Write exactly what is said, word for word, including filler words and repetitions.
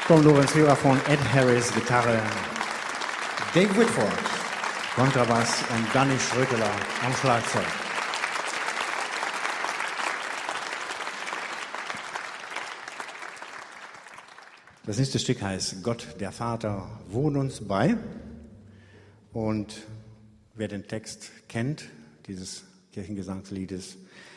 Tom Lorenz Vibraphon, Ed Harris Gitarre, Dave Whitford Kontrabass und Danny Schröteler am Schlagzeug. Das nächste Stück heißt Gott, der Vater, wohn uns bei. Und wer den Text kennt, dieses Kirchengesangsliedes,